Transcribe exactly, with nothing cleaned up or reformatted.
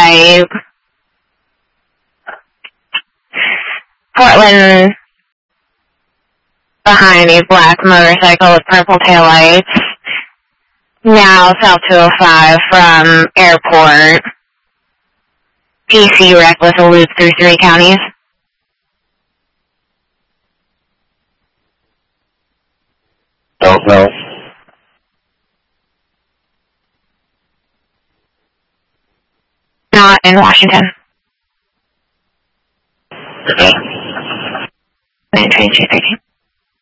five. Portland behind a black motorcycle with purple taillights. Now South two oh five from Airport. P C reckless will loop through three counties. Don't know. Not in Washington. Okay. nine twenty-two thirty.